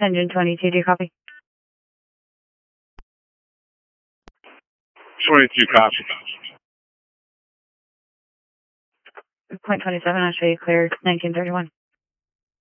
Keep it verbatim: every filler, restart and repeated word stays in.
Engine twenty-two, do you copy? twenty-two, copy. Point twenty-seven, I'll show you clear nineteen thirty-one.